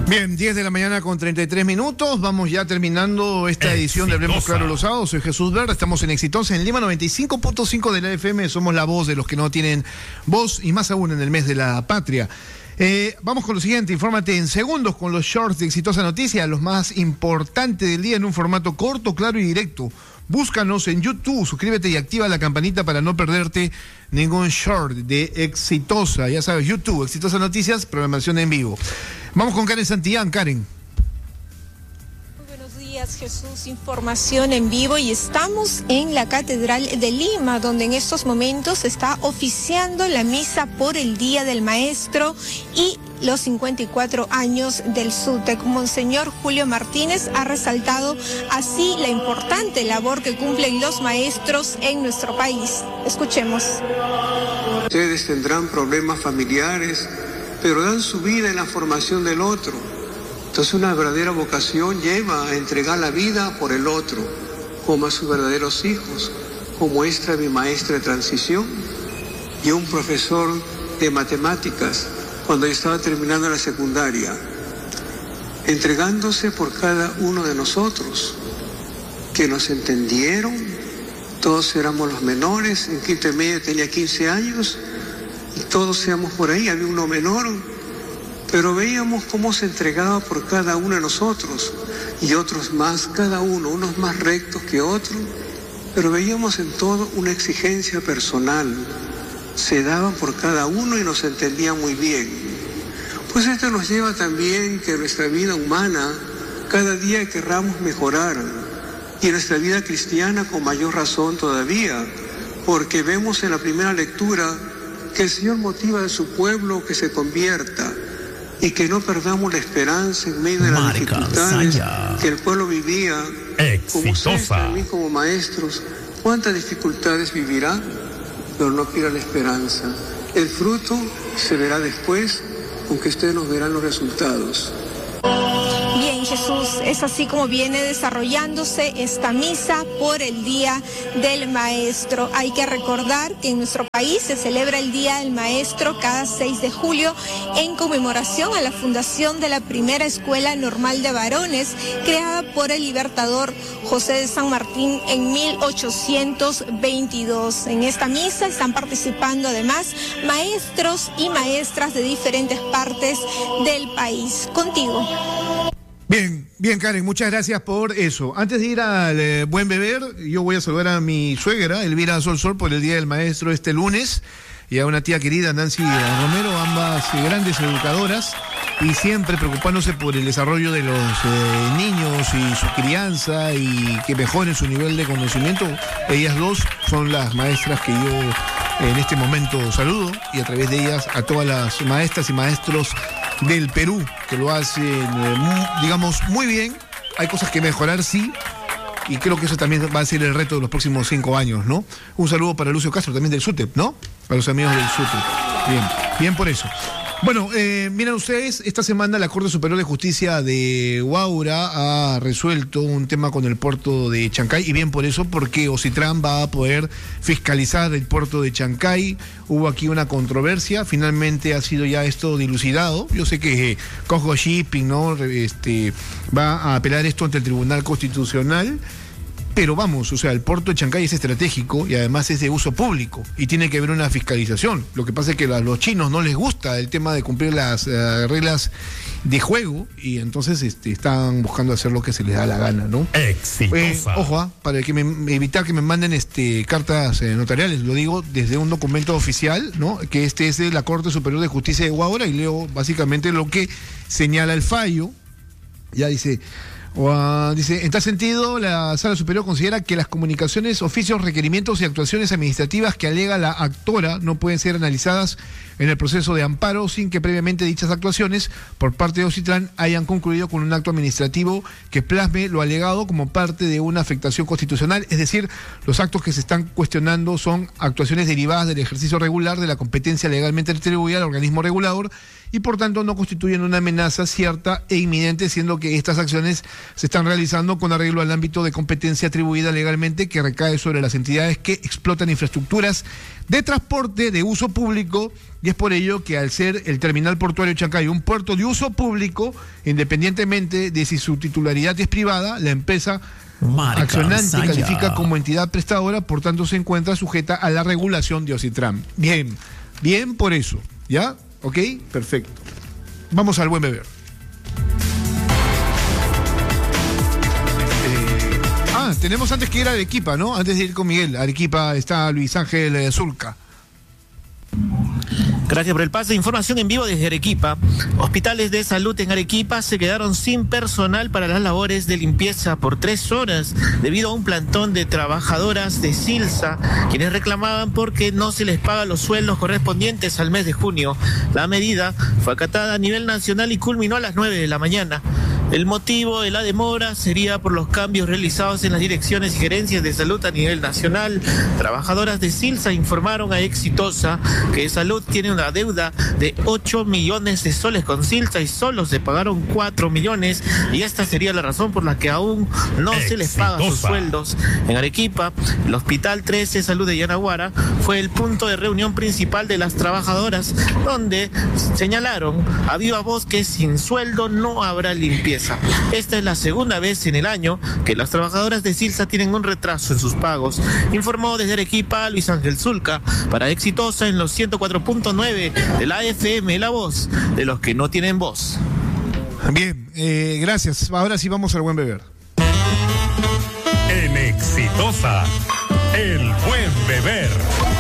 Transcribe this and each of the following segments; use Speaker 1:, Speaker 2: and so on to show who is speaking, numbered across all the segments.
Speaker 1: Bien, 10 de la mañana con 33 minutos. Vamos ya terminando esta edición de Hablemos Claro los Sábados. Soy Jesús Verde, estamos en Exitosa, en Lima 95.5 de la FM. Somos la voz de los que no tienen voz y más aún en el mes de la patria. Vamos con lo siguiente, infórmate en segundos con los shorts de Exitosa Noticias, los más importantes del día en un formato corto, claro y directo. Búscanos en YouTube, suscríbete y activa la campanita para no perderte ningún short de Exitosa. Ya sabes, YouTube, Exitosa Noticias, programación en vivo. Vamos con Karen Santillán. Karen.
Speaker 2: Buenos días, Jesús, información en vivo y estamos en la Catedral de Lima, donde en estos momentos está oficiando la misa por el Día del Maestro y los 54 años del SUTEC. Monseñor Julio Martínez ha resaltado así la importante labor que cumplen los maestros en nuestro país. Escuchemos.
Speaker 3: Ustedes tendrán problemas familiares, pero dan su vida en la formación del otro. Entonces una verdadera vocación lleva a entregar la vida por el otro, como a sus verdaderos hijos, como esta mi maestra de transición y un profesor de matemáticas cuando yo estaba terminando la secundaria, entregándose por cada uno de nosotros, que nos entendieron. Todos éramos los menores, en quinto y medio tenía 15 años, y todos éramos por ahí, había uno menor, pero veíamos cómo se entregaba por cada uno de nosotros, y otros más, cada uno, unos más rectos que otros, pero veíamos en todo una exigencia personal. Se daban por cada uno y nos entendían muy bien. Pues esto nos lleva también que nuestra vida humana cada día querramos mejorar, y en nuestra vida cristiana con mayor razón todavía, porque vemos en la primera lectura que el Señor motiva a su pueblo que se convierta y que no perdamos la esperanza en medio de las dificultades que el pueblo vivía. Como ustedes también como maestros, ¿cuántas dificultades vivirá? Pero no pierda la esperanza. El fruto se verá después, aunque ustedes nos verán los resultados.
Speaker 2: Bien, Jesús, es así como viene desarrollándose esta misa por el Día del Maestro. Hay que recordar que en nuestro país se celebra el Día del Maestro cada 6 de julio en conmemoración a la fundación de la primera escuela normal de varones creada por el libertador José de San Martín en 1822. En esta misa están participando además maestros y maestras de diferentes partes del país. Contigo.
Speaker 1: Bien, Karen, muchas gracias por eso. Antes de ir al buen beber, yo voy a saludar a mi suegra, Elvira Sol, por el Día del Maestro este lunes, y a una tía querida, Nancy Romero, ambas grandes educadoras, y siempre preocupándose por el desarrollo de los niños y su crianza, y que mejoren su nivel de conocimiento. Ellas dos son las maestras que yo en este momento saludo, y a través de ellas a todas las maestras y maestros del Perú, que lo hacen, digamos, muy bien. Hay cosas que mejorar, sí, y creo que eso también va a ser el reto de los próximos 5 años, ¿no? Un saludo para Lucio Castro, también del SUTEP, ¿no? Para los amigos del SUTEP. Bien por eso. Bueno, miren ustedes, esta semana la Corte Superior de Justicia de Huaura ha resuelto un tema con el puerto de Chancay, y bien por eso, porque Ocitran va a poder fiscalizar el puerto de Chancay. Hubo aquí una controversia, finalmente ha sido ya esto dilucidado. Yo sé que Cojo Shipping, ¿no? Va a apelar esto ante el Tribunal Constitucional. Pero vamos, o sea, el puerto de Chancay es estratégico y además es de uso público y tiene que haber una fiscalización. Lo que pasa es que a los chinos no les gusta el tema de cumplir las reglas de juego, y entonces están buscando hacer lo que se les da la gana, ¿no?
Speaker 4: Exitosa.
Speaker 1: Ojo, para evitar que me manden cartas notariales, lo digo desde un documento oficial, ¿no? Que es de la Corte Superior de Justicia de Huaura, y leo básicamente lo que señala el fallo. Ya dice, en tal sentido, la Sala Superior considera que las comunicaciones, oficios, requerimientos y actuaciones administrativas que alega la actora no pueden ser analizadas en el proceso de amparo sin que previamente dichas actuaciones por parte de Ocitran hayan concluido con un acto administrativo que plasme lo alegado como parte de una afectación constitucional. Es decir, los actos que se están cuestionando son actuaciones derivadas del ejercicio regular de la competencia legalmente atribuida al organismo regulador y por tanto no constituyen una amenaza cierta e inminente, siendo que estas acciones se están realizando con arreglo al ámbito de competencia atribuida legalmente que recae sobre las entidades que explotan infraestructuras de transporte de uso público, y es por ello que al ser el terminal portuario Chancayo un puerto de uso público, independientemente de si su titularidad es privada, la empresa accionante califica como entidad prestadora, por tanto se encuentra sujeta a la regulación de OCITRAN. Bien por eso, ¿ya? ¿Ok? Perfecto. Vamos al buen beber. Tenemos antes que ir a Arequipa, ¿no? Antes de ir con Miguel, Arequipa está Luis Ángel Zulca.
Speaker 4: Gracias por el pase. Información en vivo desde Arequipa. Hospitales de salud en Arequipa se quedaron sin personal para las labores de limpieza por 3 horas debido a un plantón de trabajadoras de Silsa, quienes reclamaban porque no se les paga los sueldos correspondientes al mes de junio. La medida fue acatada a nivel nacional y culminó a las 9 de la mañana. El motivo de la demora sería por los cambios realizados en las direcciones y gerencias de salud a nivel nacional. Trabajadoras de Silsa informaron a Exitosa que Salud tiene una deuda de 8 millones de soles con Silsa y solo se pagaron 4 millones, y esta sería la razón por la que aún no se les paga sus sueldos. En Arequipa, el Hospital 13 Salud de Yanaguara fue el punto de reunión principal de las trabajadoras, donde señalaron a viva voz que sin sueldo no habrá limpieza. Esta es la segunda vez en el año que las trabajadoras de Silsa tienen un retraso en sus pagos. Informó desde Arequipa Luis Ángel Zulca para Exitosa en los 104.9 de la FM, la voz de los que no tienen voz.
Speaker 1: Bien, gracias. Ahora sí vamos al buen beber.
Speaker 5: En Exitosa, el buen beber.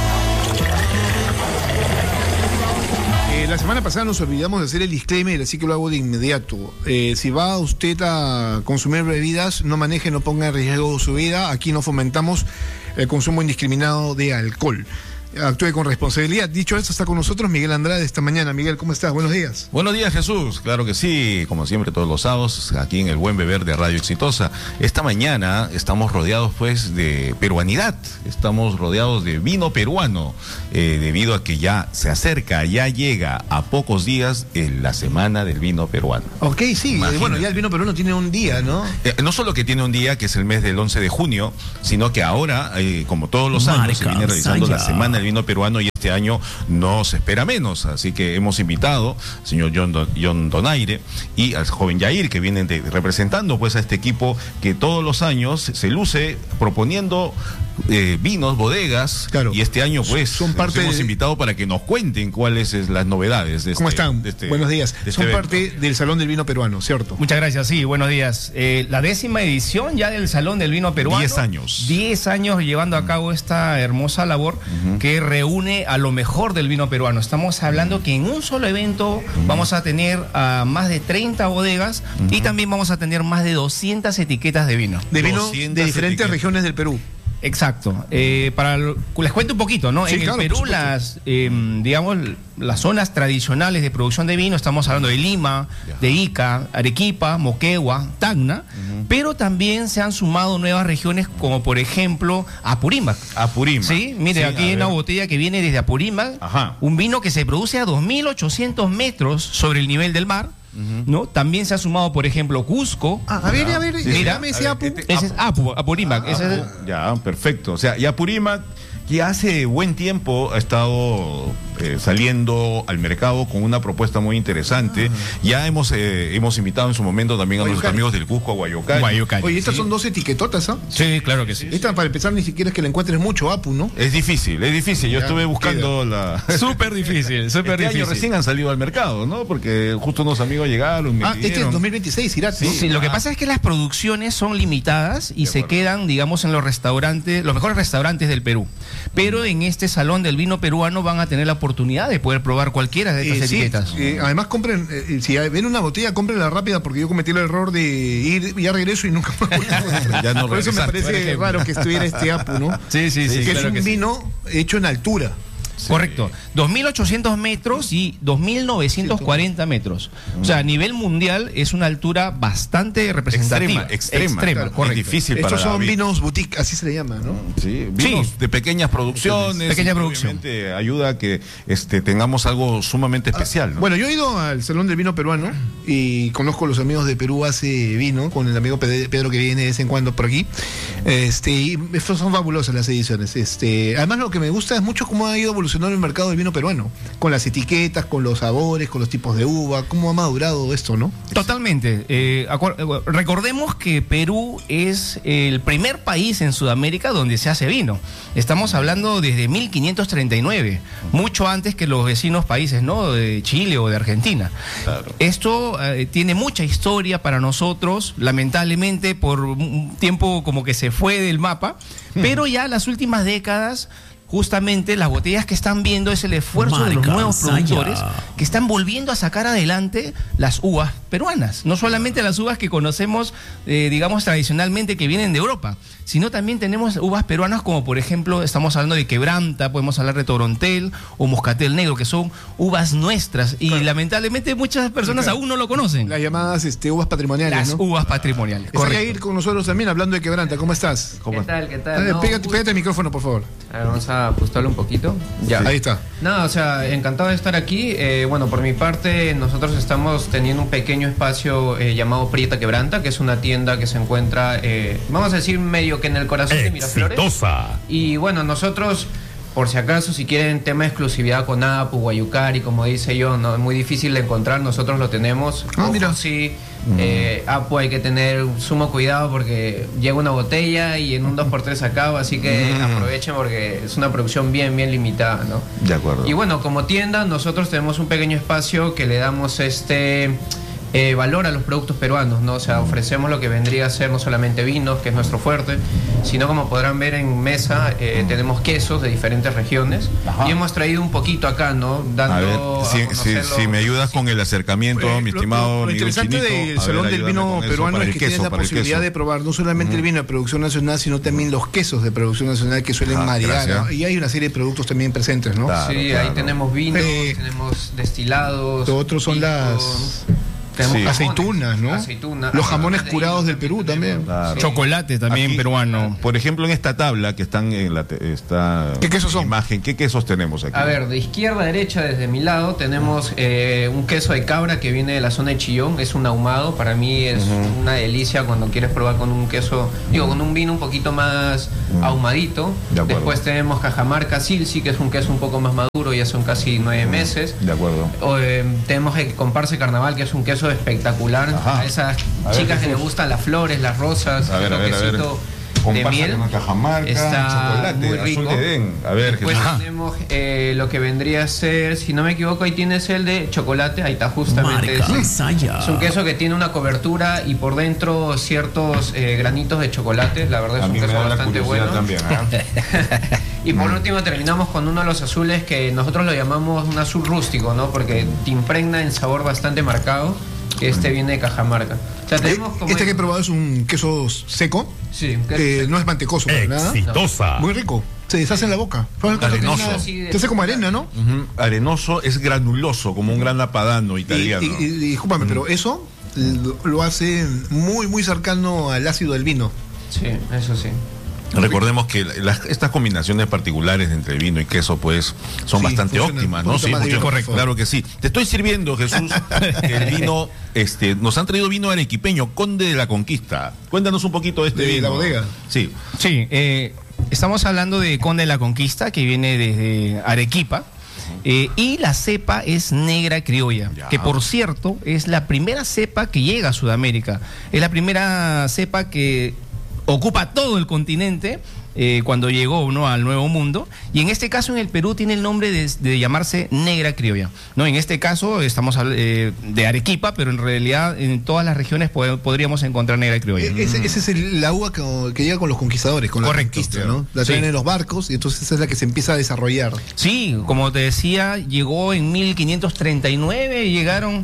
Speaker 1: La semana pasada nos olvidamos de hacer el disclaimer, así que lo hago de inmediato. Si va usted a consumir bebidas, no maneje, no ponga en riesgo su vida. Aquí no fomentamos el consumo indiscriminado de alcohol. Actúe con responsabilidad. Dicho esto, está con nosotros Miguel Andrade esta mañana. Miguel, ¿cómo estás? Buenos días.
Speaker 6: Buenos días, Jesús. Claro que sí, como siempre todos los sábados, aquí en el Buen Beber de Radio Exitosa. Esta mañana estamos rodeados pues de peruanidad, estamos rodeados de vino peruano, debido a que ya se acerca, ya llega a pocos días la semana del vino peruano.
Speaker 1: Ok, sí, bueno, ya el vino peruano tiene un día, ¿no?
Speaker 6: No solo que tiene un día, que es el mes del 11 de junio, sino que ahora, como todos los años, se viene realizando la semana del vino peruano, y este año no se espera menos, así que hemos invitado al señor John Donaire y al joven Yair, que vienen representando pues a este equipo que todos los años se luce proponiendo vinos, bodegas, claro. Y este año pues son parte hemos invitado para que nos cuenten cuáles son las novedades de
Speaker 1: ¿Cómo están? Buenos días. Son parte del Salón del Vino Peruano, ¿cierto?
Speaker 7: Muchas gracias, sí, buenos días. La 10ª edición ya del Salón del Vino Peruano.
Speaker 6: 10 años.
Speaker 7: 10 años llevando a cabo esta hermosa labor que reúne a lo mejor del vino peruano. Estamos hablando que en un solo evento vamos a tener más de 30 bodegas y también vamos a tener más de 200 etiquetas de vino.
Speaker 1: De vino de diferentes regiones del Perú.
Speaker 7: Exacto. Les cuento un poquito, ¿no?
Speaker 1: Sí,
Speaker 7: en
Speaker 1: claro,
Speaker 7: el Perú, digamos, las zonas tradicionales de producción de vino, estamos hablando de Lima, de Ica, Arequipa, Moquegua, Tacna, pero también se han sumado nuevas regiones como por ejemplo Apurímac. Sí, mire, aquí hay una botella que viene desde Apurímac, un vino que se produce a 2.800 metros sobre el nivel del mar. ¿No? También se ha sumado, por ejemplo, Cusco.
Speaker 1: A ver,
Speaker 7: mira, ese es Apurímac.
Speaker 6: Ya, perfecto. O sea, y Apurímac, que hace buen tiempo ha estado saliendo al mercado con una propuesta muy interesante. Ya hemos invitado en su momento también a nuestros amigos del Cusco, a Guayocay.
Speaker 1: Oye, estas son 2 etiquetotas, ¿ah?
Speaker 7: Sí, claro que sí.
Speaker 1: Esta, para empezar, ni siquiera es que la encuentres mucho, Apu, ¿no?
Speaker 6: Es difícil. Yo estuve buscando
Speaker 7: Súper difícil.
Speaker 6: Este año recién han salido al mercado, ¿no? Porque justo unos amigos llegaron.
Speaker 1: Este es 2026, irá.
Speaker 7: Sí, lo que pasa es que las producciones son limitadas y se quedan, digamos, en los restaurantes, los mejores restaurantes del Perú. Pero en este Salón del Vino Peruano van a tener la oportunidad de poder probar cualquiera de estas etiquetas.
Speaker 1: Además, compren, si ven una botella, cómprenla rápida, porque yo cometí el error de ir, ya regreso y nunca más. Por eso me parece raro que estuviera este Apu, ¿no?
Speaker 7: Sí.
Speaker 1: Que es un vino hecho en altura.
Speaker 7: Correcto. 2.800 metros y 2.940 metros. O sea, a nivel mundial es una altura bastante representativa.
Speaker 6: Extrema.
Speaker 7: Claro, correcto.
Speaker 6: Es difícil
Speaker 1: Estos
Speaker 6: para
Speaker 1: son vinos boutique, así se le llama, ¿no?
Speaker 6: Sí, vinos de pequeñas producciones.
Speaker 7: Pequeña producción.
Speaker 6: Obviamente ayuda a que tengamos algo sumamente especial, ¿no?
Speaker 1: Bueno, yo he ido al Salón del Vino Peruano y conozco a los amigos de Perú Hace Vino, con el amigo Pedro que viene de vez en cuando por aquí. Y son fabulosas las ediciones. Además, lo que me gusta es mucho cómo ha ido evolucionando el mercado del vino peruano, con las etiquetas, con los sabores, con los tipos de uva, cómo ha madurado esto, ¿no?
Speaker 7: Totalmente. Recordemos que Perú es el primer país en Sudamérica donde se hace vino. Estamos hablando desde 1539, mucho antes que los vecinos países, ¿no? De Chile o de Argentina.
Speaker 6: Claro.
Speaker 7: Esto tiene mucha historia para nosotros, lamentablemente por un tiempo como que se fue del mapa, pero ya las últimas décadas, justamente las botellas que están viendo es el esfuerzo de los nuevos productores que están volviendo a sacar adelante las uvas peruanas. No solamente las uvas que conocemos, digamos, tradicionalmente que vienen de Europa, sino también tenemos uvas peruanas como, por ejemplo, estamos hablando de Quebranta, podemos hablar de Torontel o Moscatel Negro, que son uvas nuestras y lamentablemente muchas personas aún no lo conocen.
Speaker 1: Las llamadas uvas patrimoniales,
Speaker 7: Las
Speaker 1: ¿no?
Speaker 7: uvas patrimoniales.
Speaker 1: Está que ir con nosotros también hablando de Quebranta. ¿Cómo estás?
Speaker 8: ¿Qué tal? ¿Qué tal?
Speaker 1: Pégate el micrófono, por favor.
Speaker 8: A ver, vamos a ajustarlo un poquito. Ya.
Speaker 1: Ahí está.
Speaker 8: No, o sea, encantado de estar aquí. Bueno, por mi parte, nosotros estamos teniendo un pequeño espacio llamado Prieta Quebranta, que es una tienda que se encuentra, vamos a decir, medio que en el corazón de Miraflores. Y bueno, nosotros, por si acaso, si quieren tema de exclusividad con Apu, Guayucari, como dice yo, no es muy difícil de encontrar, nosotros lo tenemos.
Speaker 1: Mira.
Speaker 8: Sí. Apu hay que tener sumo cuidado porque llega una botella y en un 2x3 acaba, así que aprovechen porque es una producción bien limitada, ¿no?
Speaker 6: De acuerdo.
Speaker 8: Y bueno, como tienda nosotros tenemos un pequeño espacio que le damos valor a los productos peruanos, ¿no? O sea, ofrecemos lo que vendría a ser no solamente vinos, que es nuestro fuerte, sino como podrán ver en mesa, tenemos quesos de diferentes regiones. Ajá. Y hemos traído un poquito acá, ¿no? Dando
Speaker 6: a ver, si me ayudas con el acercamiento, mi estimado
Speaker 1: lo interesante del Salón del Vino Peruano es que tienes la posibilidad de probar no solamente el vino de producción nacional, sino también los quesos de producción nacional que suelen maridar, ¿no? Y hay una serie de productos también presentes, ¿no?
Speaker 8: Claro, sí, claro. Ahí tenemos vinos, tenemos destilados.
Speaker 1: Lo otro son las... Sí. Aceitunas, ¿no? Los jamones curados del Perú también.
Speaker 7: Claro. Chocolate también aquí, peruano.
Speaker 6: Por ejemplo, en esta tabla que están en esta
Speaker 1: ¿qué quesos son?
Speaker 6: Imagen, ¿qué quesos tenemos aquí?
Speaker 8: A ver, de izquierda a derecha, desde mi lado, tenemos un queso de cabra que viene de la zona de Chillón. Es un ahumado. Para mí es una delicia cuando quieres probar con un queso, con un vino un poquito más ahumadito. Después tenemos Cajamarca Silsi, que es un queso un poco más maduro, ya son casi 9 meses.
Speaker 6: De acuerdo.
Speaker 8: Tenemos el Comparse Carnaval, que es un queso espectacular. Ajá. A esas chicas que les gustan las flores, las rosas,
Speaker 6: a ver.
Speaker 8: De miel.
Speaker 6: Cajamarca,
Speaker 8: está
Speaker 6: chocolate,
Speaker 8: muy rico.
Speaker 6: Azul de Edén. A ver,
Speaker 8: después tenemos lo que vendría a ser, si no me equivoco, ahí tienes el de chocolate, ahí está justamente. Es un queso que tiene una cobertura y por dentro ciertos granitos de chocolate. La verdad es un queso bastante bueno.
Speaker 6: También,
Speaker 8: Y por último terminamos con uno de los azules que nosotros lo llamamos un azul rústico, ¿no? Porque te impregna en sabor bastante marcado. Este viene de Cajamarca. O sea, tenemos como
Speaker 1: que he probado es un queso seco.
Speaker 8: Sí,
Speaker 1: no es mantecoso para nada.
Speaker 6: Exitosa.
Speaker 1: Muy rico. Se deshace en la boca.
Speaker 6: Arenoso.
Speaker 1: Se hace como arena, ¿no?
Speaker 6: Arenoso, es granuloso, como un gran lapadano italiano.
Speaker 1: Y discúlpame, pero eso lo hace muy cercano al ácido del vino.
Speaker 8: Sí, eso sí.
Speaker 6: Recordemos que estas combinaciones particulares entre vino y queso pues son bastante óptimas, ¿no? Sí, correcto. Claro que sí. Te estoy sirviendo, Jesús, el vino, nos han traído vino arequipeño, Conde de la Conquista. Cuéntanos un poquito de este vino.
Speaker 1: La bodega.
Speaker 6: Sí.
Speaker 7: Sí, estamos hablando de Conde de la Conquista, que viene desde Arequipa. Y la cepa es negra criolla, que por cierto es la primera cepa que llega a Sudamérica. Es la primera cepa que ocupa todo el continente cuando llegó, ¿no?, al Nuevo Mundo, y en este caso en el Perú tiene el nombre de llamarse negra criolla, ¿no? En este caso estamos de Arequipa, pero en realidad en todas las regiones podríamos encontrar negra criolla.
Speaker 1: Esa es la uva que llega con los conquistadores, con la conquista, ¿no? La traen en los barcos y entonces esa es la que se empieza a desarrollar.
Speaker 7: Sí, como te decía, llegó en 1539 y llegaron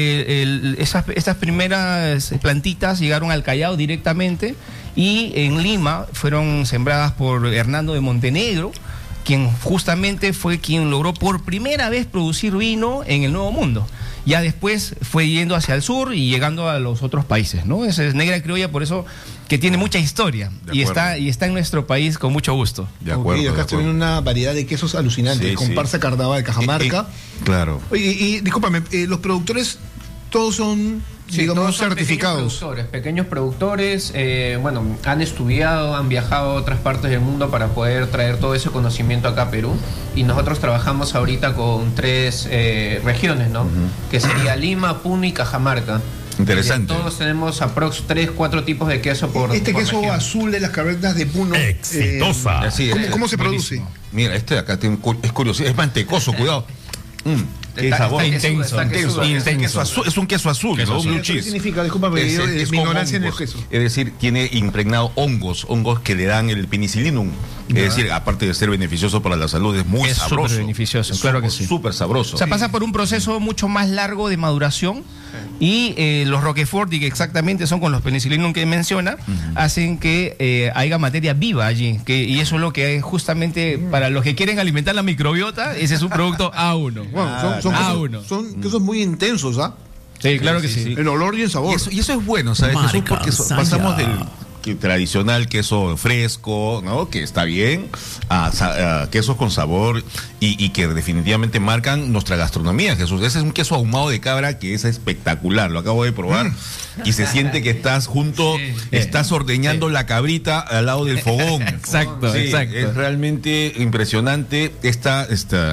Speaker 7: estas primeras plantitas llegaron al Callao directamente y en Lima fueron sembradas por Hernando de Montenegro, quien justamente fue quien logró por primera vez producir vino en el Nuevo Mundo. Ya después fue yendo hacia el sur y llegando a los otros países, ¿no? Esa es Negra Criolla, por eso que tiene mucha historia y está en nuestro país con mucho gusto.
Speaker 1: De acuerdo. Y acá tienen una variedad de quesos alucinantes, comparsa, Carnaval, Cajamarca.
Speaker 6: Claro.
Speaker 1: Oye, y discúlpame, los productores todos son, digamos,
Speaker 8: todos son
Speaker 1: certificados.
Speaker 8: Pequeños productores, han estudiado, han viajado a otras partes del mundo para poder traer todo ese conocimiento acá a Perú. Y nosotros trabajamos ahorita con 3 regiones, ¿no? Que sería Lima, Puno y Cajamarca.
Speaker 6: Interesante.
Speaker 8: Todos tenemos aprox 3-4 tipos de queso por
Speaker 1: queso
Speaker 8: región.
Speaker 1: azul de las cavernas de Puno.
Speaker 5: Exitosa.
Speaker 1: ¿Cómo se produce?
Speaker 6: Mira, este de acá es curioso, es mantecoso, cuidado. Qué sabor intenso. Es un queso azul, ¿no? Un blue cheese.
Speaker 1: ¿Qué significa? Discúlpame, mi ignorancia en el queso.
Speaker 6: Es decir, tiene impregnado hongos que le dan el penicillinum. Es decir, aparte de ser beneficioso para la salud, es muy sabroso.
Speaker 7: Es súper beneficioso, claro que sí.
Speaker 6: Súper sabroso.
Speaker 7: O sea, pasa por un proceso mucho más largo de maduración y los Roquefort, que exactamente son con los penicillinum que menciona, hacen que haya materia viva allí. Y eso es lo que es justamente para los que quieren alimentar la microbiota, ese es un producto A1.
Speaker 1: Bueno, son quesos muy intensos, ¿ah?
Speaker 7: Sí, claro que sí.
Speaker 1: El olor y el sabor.
Speaker 6: Y eso es bueno, ¿sabes? Jesús? Porque pasamos del tradicional queso fresco, ¿no? Que está bien, a quesos con sabor y que definitivamente marcan nuestra gastronomía, Jesús. Ese es un queso ahumado de cabra que es espectacular, lo acabo de probar y se siente que estás estás ordeñando la cabrita al lado del fogón.
Speaker 7: Exacto.
Speaker 6: Es realmente impresionante estas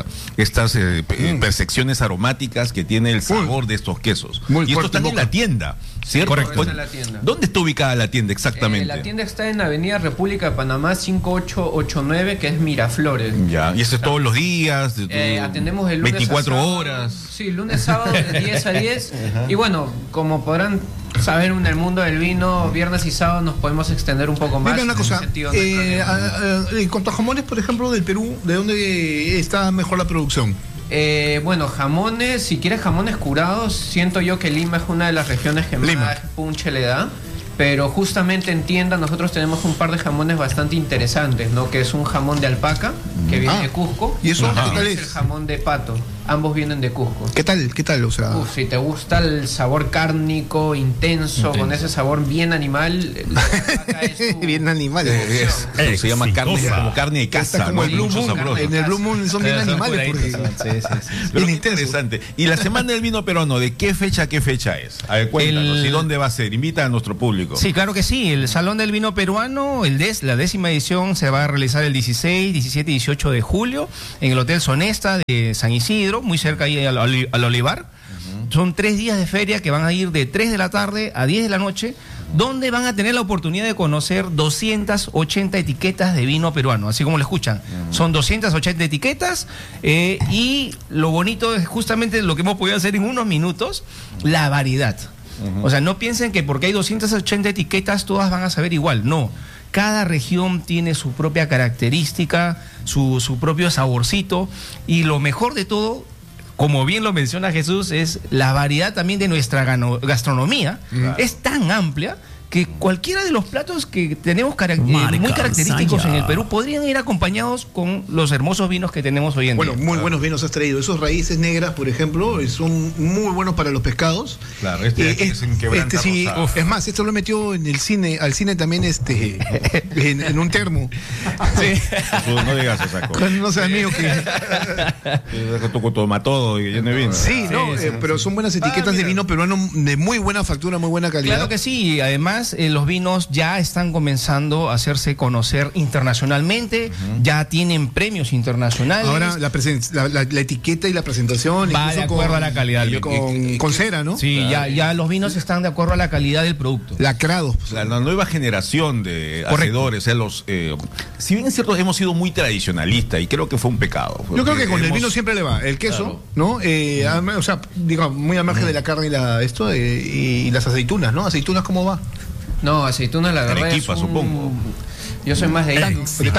Speaker 6: percepciones aromáticas que tiene el sabor de estos quesos. Y esto está en la tienda, ¿cierto?
Speaker 8: Correcto. Está en la tienda.
Speaker 6: ¿Dónde está ubicada la tienda exactamente?
Speaker 8: La tienda está en Avenida República de Panamá 5889, que es Miraflores.
Speaker 6: Ya, y eso es todos los días.
Speaker 8: Atendemos el lunes
Speaker 6: 24
Speaker 8: a sábado,
Speaker 6: horas.
Speaker 8: Sí, lunes, sábado de 10 a 10. Y bueno, como podrán saber, en el mundo del vino, viernes y sábado nos podemos extender un poco más.
Speaker 1: Dime una cosa, en cuanto a jamones, por ejemplo, del Perú, ¿de dónde está mejor la producción?
Speaker 8: Jamones, si quieres jamones curados, siento yo que Lima es una de las regiones que más punche le da. Pero justamente en tienda nosotros tenemos un par de jamones bastante interesantes, ¿no? Que es un jamón de alpaca, que viene de Cusco.
Speaker 1: ¿Y eso
Speaker 8: qué tal es? El jamón de pato. Ambos vienen de Cusco.
Speaker 1: ¿Qué tal? O sea...
Speaker 8: si te gusta el sabor cárnico, intenso, con ese sabor bien animal, la alpaca es
Speaker 1: bien animal.
Speaker 6: Se llama carne, como carne de casa,
Speaker 1: como el Blue Moon. En el Blue Moon son bien animales.
Speaker 6: Pero interesante. Y la Semana del Vino Peruano, ¿de qué fecha a qué fecha es? A ver, cuéntanos. ¿Y dónde va a ser? Invita a nuestro público.
Speaker 7: Sí, claro que sí. El Salón del Vino Peruano, la 10ª edición, se va a realizar el 16, 17 y 18 de julio en el Hotel Sonesta de San Isidro, muy cerca ahí al Olivar. Son 3 días de feria que van a ir de 3 de la tarde a 10 de la noche, donde van a tener la oportunidad de conocer 280 etiquetas de vino peruano, así como lo escuchan. Son 280 etiquetas y lo bonito es justamente lo que hemos podido hacer en unos minutos, la variedad. O sea, no piensen que porque hay 280 etiquetas todas van a saber igual, no. Cada región tiene su propia característica, su propio saborcito, y lo mejor de todo, como bien lo menciona Jesús, es la variedad también de nuestra gastronomía. Es tan amplia que cualquiera de los platos que tenemos muy característicos en el Perú podrían ir acompañados con los hermosos vinos que tenemos hoy en día.
Speaker 1: Bueno, muy buenos vinos has traído. Esos raíces negras, por ejemplo, son muy buenos para los pescados.
Speaker 6: Claro, es inquebrantable.
Speaker 1: Sí, es más, esto lo metió en el cine, al cine también en un termo.
Speaker 6: Sí. No digas esa cosa.
Speaker 1: No seas mío que
Speaker 6: toco toma todo y lleno de vino.
Speaker 1: Sí, pero son buenas etiquetas de vino peruano de muy buena factura, muy buena calidad.
Speaker 7: Claro que sí, además los vinos ya están comenzando a hacerse conocer internacionalmente, ya tienen premios internacionales.
Speaker 1: Ahora la etiqueta y la presentación
Speaker 7: va de acuerdo a la calidad.
Speaker 1: Con cera, ¿no?
Speaker 7: Sí, claro. ya los vinos están de acuerdo a la calidad del producto.
Speaker 1: Lacrados.
Speaker 6: La nueva generación de hacedores, si bien es cierto, hemos sido muy tradicionalistas y creo que fue un pecado.
Speaker 1: Yo creo que con el vino siempre le va. El queso, claro, ¿no? O sea, digo, muy al margen de la carne y las aceitunas, ¿no? ¿Aceitunas cómo va?
Speaker 8: No, aceituna la verdad
Speaker 6: Arequipa, supongo.
Speaker 8: Yo soy más de hilo.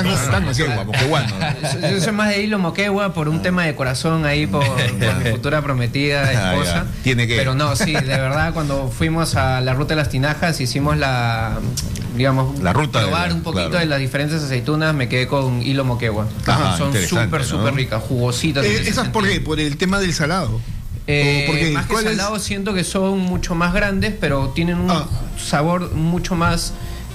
Speaker 8: Yo soy más de hilo Moquegua por un tema de corazón ahí por mi futura prometida esposa. Pero no, sí, de verdad, cuando fuimos a la ruta de las tinajas, hicimos la ruta, probar un poquito de las diferentes aceitunas, me quedé con hilo Moquegua. Son súper ricas, jugositas.
Speaker 1: ¿Esas por qué? ¿Por el tema del salado?
Speaker 8: Más que salado, siento que son mucho más grandes, pero tienen un sabor mucho más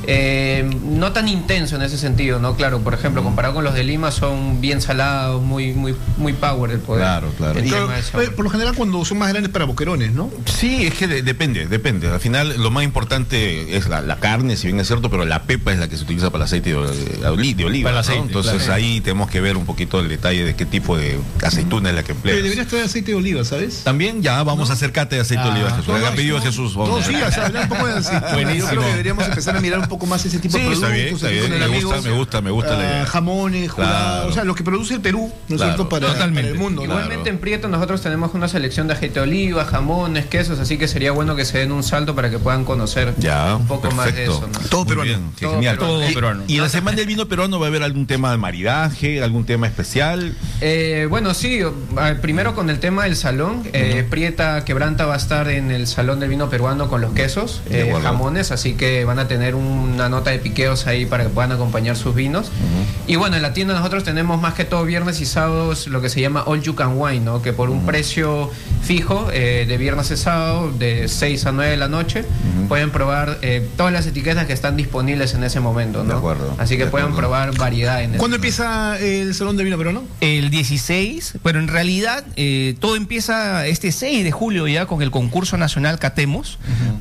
Speaker 8: no tan intenso en ese sentido, ¿no? Claro, por ejemplo, comparado con los de Lima, son bien salados, muy power el poder.
Speaker 6: Claro.
Speaker 1: Entonces, por lo general, cuando son más grandes para boquerones, ¿no?
Speaker 6: Sí, es que depende. Al final, lo más importante es la carne, si bien es cierto, pero la pepa es la que se utiliza para el aceite de oliva. Para el aceite, ¿no? Entonces, ahí tenemos que ver un poquito el detalle de qué tipo de aceituna es la que emplea.
Speaker 1: Pero deberías traer aceite de oliva, ¿sabes?
Speaker 6: También ya vamos a hacer cate de aceite de oliva, Jesús. Le ha pedido a Jesús.
Speaker 1: Hablar un poco de aceite. Buenísimo. Yo creo que deberíamos empezar a mirar un poco más ese tipo de productos.
Speaker 6: Está bien. Me gusta la idea.
Speaker 1: Jamones, jurados, o sea, lo que produce el Perú, ¿no es cierto? Para el mundo.
Speaker 8: Igualmente en Prieto nosotros tenemos una selección de aceite de oliva, jamones, quesos, así que sería bueno que se den un salto para que puedan conocer un poco más de eso, ¿no?
Speaker 1: Todo peruano.
Speaker 6: Genial. Todo peruano. ¿Y en la semana del vino peruano va a haber algún tema de maridaje, algún tema especial?
Speaker 8: Bueno, sí, primero con el tema del salón, Prieta Quebranta va a estar en el salón del vino peruano con los quesos, jamones, así que van a tener una nota de piqueos ahí para que puedan acompañar sus vinos. Y bueno, en la tienda nosotros tenemos más que todo viernes y sábados lo que se llama All You Can Wine, ¿no? Que por un precio fijo, de viernes a sábado, de 6 a 9 de la noche, pueden probar todas las etiquetas que están disponibles en ese momento, ¿no?
Speaker 6: De acuerdo.
Speaker 8: Así que pueden probar variedad en
Speaker 1: ¿Cuándo empieza el Salón de Vino Peruano?
Speaker 7: El 16, pero en realidad todo empieza este 6 de julio ya con el concurso nacional Catemos,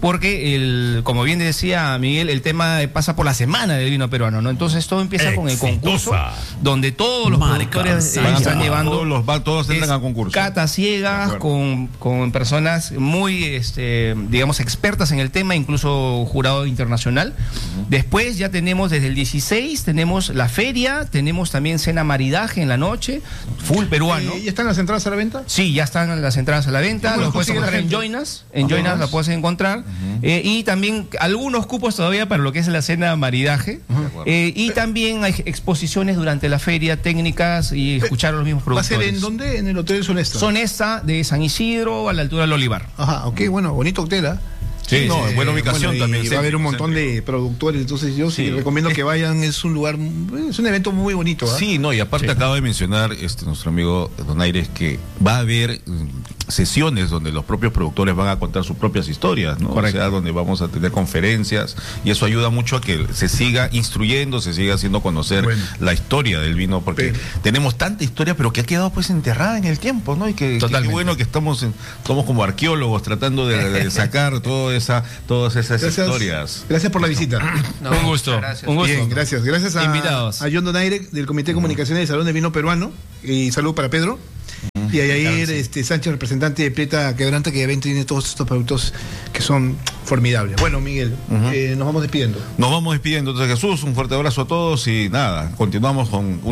Speaker 7: porque como bien decía Miguel, el tema pasa por la semana del vino peruano, ¿no? Entonces todo empieza con el concurso, donde todos los productores están llevando,
Speaker 6: todos entran a concurso,
Speaker 7: catas ciegas con personas muy digamos expertas en el tema, incluso jurado internacional. Después ya tenemos desde el 16 tenemos la feria, tenemos también cena maridaje en la noche, full peruano.
Speaker 1: ¿Y están las entradas a la venta?
Speaker 7: Sí, ya están las entradas a la venta, los puedes encontrar en Joinas, la puedes encontrar, y también algunos cupos todavía para lo que es la cena maridaje, y también hay exposiciones durante la feria, técnicas y escuchar a los mismos productores.
Speaker 1: ¿Va a ser en dónde? En el Hotel Sonesta.
Speaker 7: Sonesta de San Isidro, a la altura del Olivar.
Speaker 1: Ajá, ok, bueno, bonito hotel, ¿eh?
Speaker 6: Sí, buena ubicación también.
Speaker 1: Va a haber un montón de productores, entonces yo recomiendo que vayan, es un lugar, es un evento muy bonito.
Speaker 6: Sí, y aparte acaba de mencionar nuestro amigo Donaires que va a haber sesiones donde los propios productores van a contar sus propias historias, ¿no? Correcto. O sea, donde vamos a tener conferencias y eso ayuda mucho a que se siga instruyendo, se siga haciendo conocer la historia del vino, porque tenemos tanta historia, pero que ha quedado pues enterrada en el tiempo, ¿no? Y que bueno que somos como arqueólogos tratando de sacar todas esas historias.
Speaker 1: Gracias por la visita.
Speaker 7: Un gusto.
Speaker 1: Bien, gracias. Gracias a John Donaire del Comité de Comunicaciones del Salón de Vino Peruano, y salud para Pedro. Y ayer Sánchez, representante de Prieta Quebranta, que ya tiene todos estos productos que son formidables. Bueno, Miguel, nos vamos despidiendo.
Speaker 6: Entonces, Jesús, un fuerte abrazo a todos y nada, continuamos con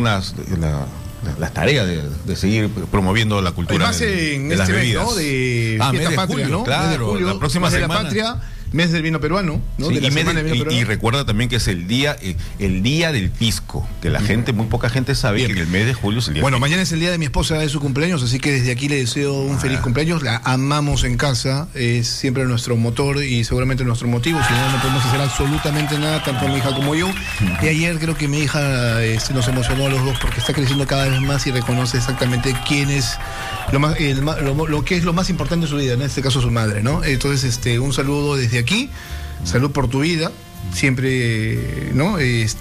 Speaker 6: las tareas de seguir promoviendo la cultura
Speaker 1: de las bebidas. ¿No? De Fiesta Patria,
Speaker 6: julio,
Speaker 1: ¿no?
Speaker 6: Claro,
Speaker 1: julio,
Speaker 6: la próxima semana.
Speaker 1: De la Patria, mes del vino peruano, ¿no?
Speaker 6: Sí, y recuerda también que es el día del pisco, que muy poca gente sabe que en el mes de julio es el día.
Speaker 1: Bueno, mañana es el día de mi esposa, de su cumpleaños, así que desde aquí le deseo un feliz cumpleaños. La amamos en casa, es siempre nuestro motor y seguramente nuestro motivo, si no podemos hacer absolutamente nada, tanto mi hija como yo. Y ayer creo que mi hija nos emocionó a los dos porque está creciendo cada vez más y reconoce exactamente quién es lo que es lo más importante de su vida, en este caso su madre, ¿no? Entonces, un saludo desde aquí, salud por tu vida, siempre, ¿no?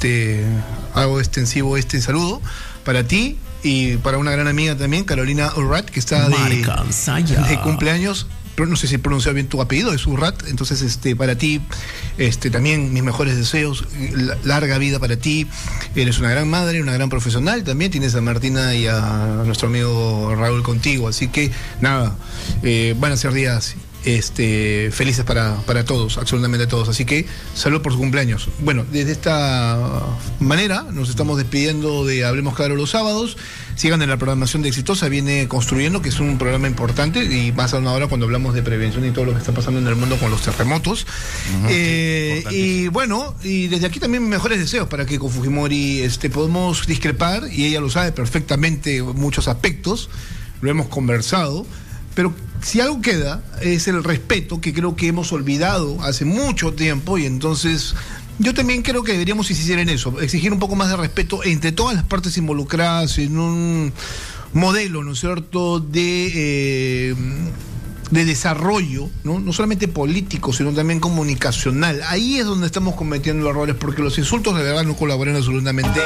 Speaker 1: Hago extensivo este saludo para ti y para una gran amiga también, Carolina Urrat, que está de cumpleaños. No sé si pronuncia bien tu apellido, es Urrat. Entonces, para ti, también mis mejores deseos, larga vida para ti. Eres una gran madre, una gran profesional. También tienes a Martina y a nuestro amigo Raúl contigo. Así que, nada, van a ser días felices para todos, absolutamente todos. Así que salud por su cumpleaños. Bueno, desde esta manera nos estamos despidiendo de Hablemos Claro los sábados. Sigan en la programación de Exitosa, viene Construyendo, que es un programa importante, y más aún ahora cuando hablamos de prevención y todo lo que está pasando en el mundo con los terremotos. Y bueno, y desde aquí también mejores deseos para que con Fujimori podemos discrepar, y ella lo sabe perfectamente en muchos aspectos, lo hemos conversado, pero si algo queda es el respeto, que creo que hemos olvidado hace mucho tiempo, y entonces yo también creo que deberíamos insistir en eso, exigir un poco más de respeto entre todas las partes involucradas en un modelo, ¿no es cierto?, de desarrollo, no solamente político, sino también comunicacional. Ahí es donde estamos cometiendo errores, porque los insultos de verdad no colaboran absolutamente